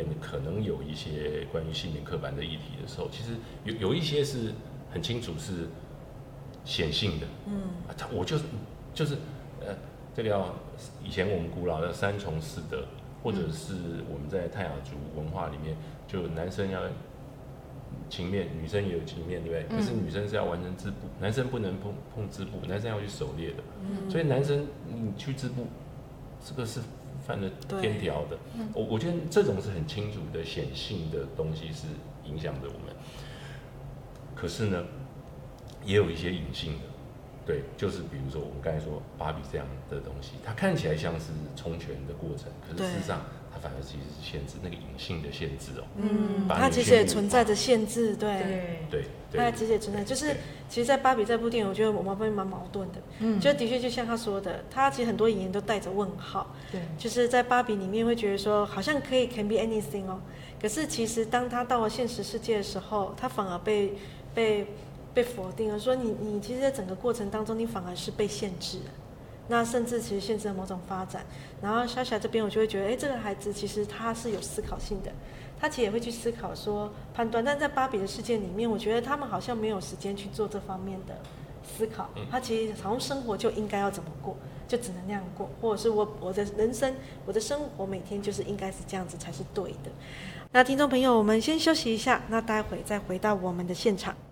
面可能有一些关于性别刻板的议题的时候，其实有一些是很清楚是显性的，我就是这个以前我们古老的三从四德，或者是我们在泰雅族文化里面，就男生要情面，女生也有情面，对不对？可是女生是要完成织布，男生不能碰织布，男生要去狩猎的，所以男生你去织布，这个是犯了天条的。我觉得这种是很清楚的显性的东西是影响着我们，可是呢，也有一些隐性的。对，就是比如说我们刚才说芭比这样的东西，它看起来像是充权的过程，可是事实上它反而其实是限制，那个隐性的限制哦。 它其实也存在着限制，对，它其实也存在，就是其实，在芭比这部电影，我觉得我们会蛮矛盾的，就的确就像他说的，他其实很多演员都带着问号，对，就是在芭比里面会觉得说好像可以 can be anything 哦，可是其实当他到了现实世界的时候，他反而被否定了，说你其实在整个过程当中，你反而是被限制了，那甚至其实限制了某种发展。然后莎莎这边我就会觉得，这个孩子其实他是有思考性的，他其实也会去思考说判断，但在芭比的世界里面，我觉得他们好像没有时间去做这方面的思考。他其实好像生活就应该要怎么过，就只能那样过，或者是我的人生，我的生活每天就是应该是这样子才是对的。那听众朋友，我们先休息一下，那待会再回到我们的现场。